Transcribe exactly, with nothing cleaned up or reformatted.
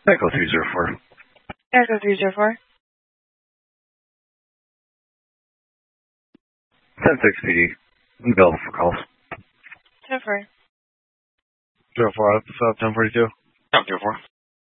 Echo three zero four. Echo three zero four. ten six P D. Available for calls. ten four. zero four, ten forty-two. zero four.